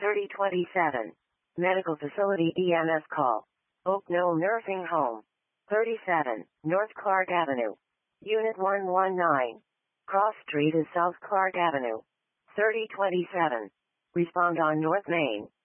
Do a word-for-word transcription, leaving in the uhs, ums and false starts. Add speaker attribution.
Speaker 1: thirty twenty-seven. Medical Facility E M S call. Oak Knoll Nursing Home. thirty-seven. North Clark Avenue. Unit one one nine. Cross Street is South Clark Avenue. thirty twenty-seven. Respond on North Main.